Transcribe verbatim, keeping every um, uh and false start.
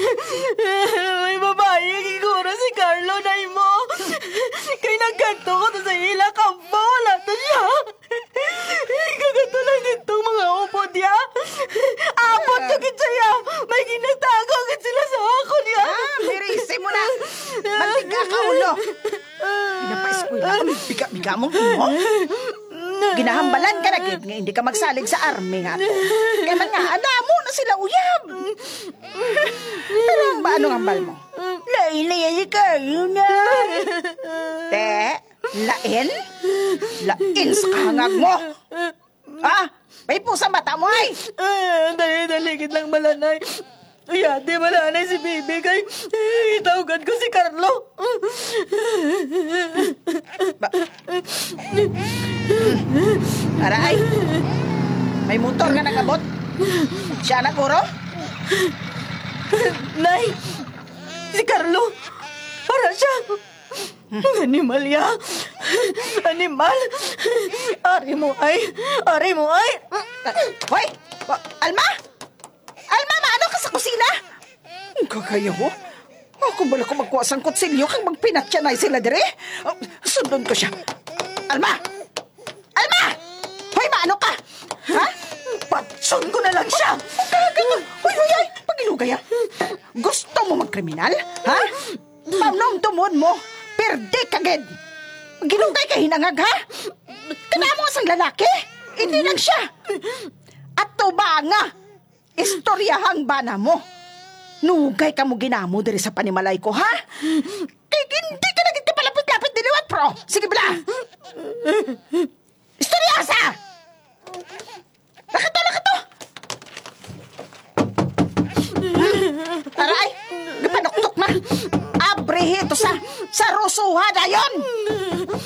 May babae, siguro si Carlo na mo. Kay nagkanto ko to sa ila, kampo, wala to siya. Kaganto lang itong mga upo niya. Apot to kit siya. May ginatago kit sila sa ako niya. Ah, mirisi mo na. Mantiga ka, ulo. Pinapaeskwela ka, biga-biga mo. Mo? Ginahambalan ka na, gid, nga hindi ka magsalig sa army nga to. Kaya man nga, adamo na sila uyab. Pero ba, anong hambal mo? Lain-lain kayo na. Te, lain? Lain sa kahangag mo. Ha? May pusa mata mo ay. Ah, dali-daligid lang malanay. Uyate, malanay si Bibi kay itawgan ko si Carlo. Ba? Aray, may motor ka nagabot? Siya na, Kuro? Nay, si Carlo, para siya. Animal ya. Animal. Ari mo ay, ari mo ay. Hoy! Ba- Alma! Alma, maano ka sa kusina? Ang kakayo ko. Ako bala ko magkuha sang kutsilyo kang magpinatya na sila dire. Oh, sundon ko siya. Alma! Alma! Hoy, maano ka? Ha? Patson ko na lang siya. Hoy, hoy, hoy! Pagilugay ah. Gusto mo magkriminal? Ha? Pamnom tumon mo. Perde kagad. Ginugay ka hinangag, ha? Kanamo asang lalaki? Hindi lang siya. At to ba nga? Istoryahang bana mo. Nugay ka mo ginamo diri sa panimalay ko, ha? Kaya hindi ka naging kapalapit-lapit diliwat, pro. Sige bala. Istoryasa! Lakato, lakato! Aray, napanuktok na. Abre ito sa, sa rusuha na yon.